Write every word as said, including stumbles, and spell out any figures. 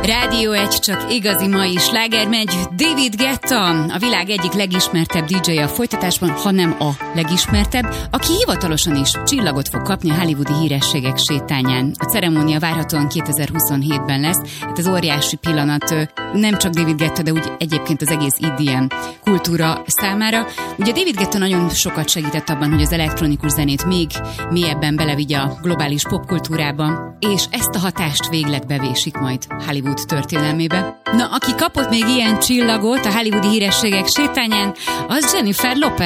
Rádió egy, csak igazi mai sláger megy. David Guetta, a világ egyik legismertebb dé dzséje a folytatásban, ha nem a legismertebb, aki hivatalosan is csillagot fog kapni a hollywoodi hírességek sétányán. A ceremónia várhatóan kétezer-huszonhétben lesz. Hát ez óriási pillanat nem csak David Guetta, de úgy egyébként az egész í dé em kultúra számára. Ugye David Guetta nagyon sokat segített abban, hogy az elektronikus zenét még mélyebben belevigye a globális popkultúrába, és ezt a hatást végleg bevésik majd Hollywood történelmébe. Na, aki kapott még ilyen csillagot a hollywoodi hírességek sétányán, az Jennifer Lopez.